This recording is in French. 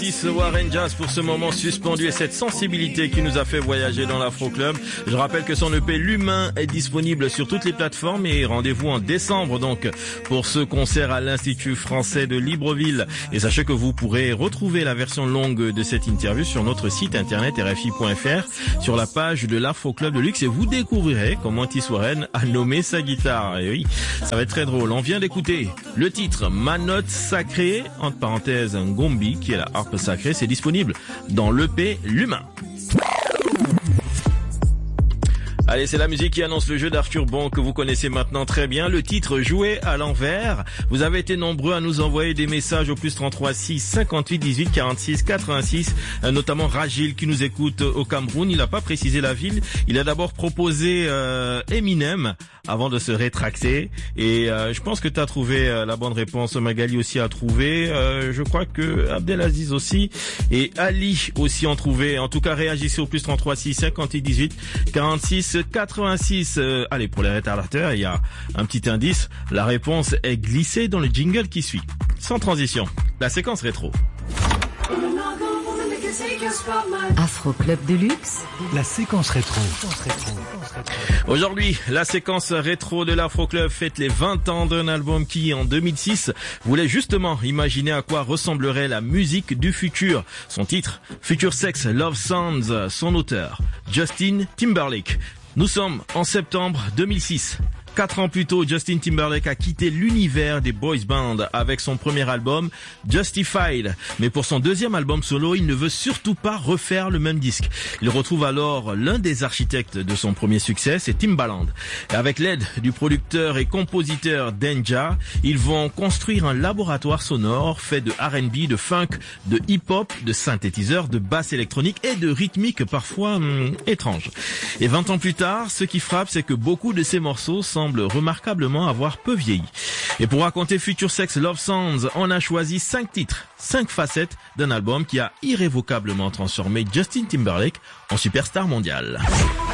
Warren Jazz pour ce moment suspendu et cette sensibilité qui nous a fait voyager dans l'Afro Club. Je rappelle que son EP L'Humain est disponible sur toutes les plateformes et rendez-vous en décembre donc pour ce concert à l'Institut français de Libreville. Et sachez que vous pourrez retrouver la version longue de cette interview sur notre site internet rfi.fr sur la page de l'Afro Club de Luxe et vous découvrirez comment Otis Warren a nommé sa guitare. Et oui, ça va être très drôle. On vient d'écouter le titre Ma Note Sacrée, entre parenthèses Ngombi qui est la harpe sacrée, c'est disponible dans l'EP L'Humain. Allez, c'est la musique qui annonce le jeu d'Arthur Bon que vous connaissez maintenant très bien. Le titre joué à l'envers. Vous avez été nombreux à nous envoyer des messages au plus 33 6 58 18 46 86, notamment Ragil qui nous écoute au Cameroun. Il n'a pas précisé la ville. Il a d'abord proposé Eminem avant de se rétracter. Et je pense que tu as trouvé la bonne réponse. Magali aussi a trouvé. Je crois que Abdelaziz aussi et Ali aussi ont trouvé. En tout cas, réagissez au plus 33 6 58 18 46 86. Allez, pour les retardateurs, il y a un petit indice. La réponse est glissée dans le jingle qui suit. Sans transition, la séquence rétro. Afro Club de Luxe, la séquence rétro. Aujourd'hui, la séquence rétro de l'Afro Club fête les 20 ans d'un album qui, en 2006, voulait justement imaginer à quoi ressemblerait la musique du futur. Son titre, Future Sex Love Sounds, son auteur, Justin Timberlake. Nous sommes en septembre 2006. 4 ans plus tôt, Justin Timberlake a quitté l'univers des boys band avec son premier album, Justified. Mais pour son deuxième album solo, il ne veut surtout pas refaire le même disque. Il retrouve alors l'un des architectes de son premier succès, c'est Timbaland. Et avec l'aide du producteur et compositeur Danja, ils vont construire un laboratoire sonore fait de R&B, de funk, de hip-hop, de synthétiseurs, de basse électronique et de rythmiques parfois étranges. Et 20 ans plus tard, ce qui frappe, c'est que beaucoup de ces morceaux semble remarquablement avoir peu vieilli. Et pour raconter Future Sex Love Sounds, on a choisi 5 titres, 5 facettes d'un album qui a irrévocablement transformé Justin Timberlake en superstar mondial.